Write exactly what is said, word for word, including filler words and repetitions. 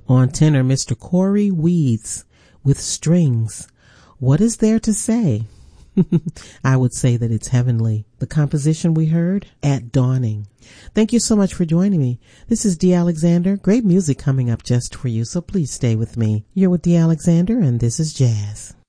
On tenor, Mister Corey Weeds with strings. What is there to say? I would say that it's heavenly. The composition we heard, At Dawning. Thank you so much for joining me. This is Dee Alexander. Great music coming up just for you, so please stay with me. You're with Dee Alexander, and this is Jazz.